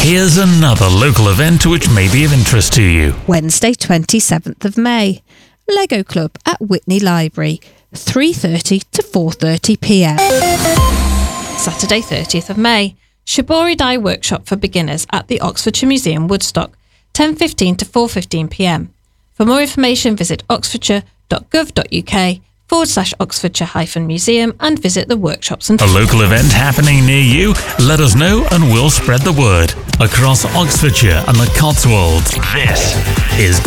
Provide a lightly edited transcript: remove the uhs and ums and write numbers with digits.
Here's another local event which may be of interest to you. Wednesday 27th of May. Lego Club at Witney Library, 3:30 to 4:30 p.m. Saturday 30th of May. Shibori Dye Workshop for Beginners at the Oxfordshire Museum, Woodstock, 10:15 to 4:15 p.m. For more information, visit oxfordshire.gov.uk/Oxfordshire-Museum and visit the workshops and... A local event happening near you? Let us know and we'll spread the word. Across Oxfordshire and the Cotswolds, this is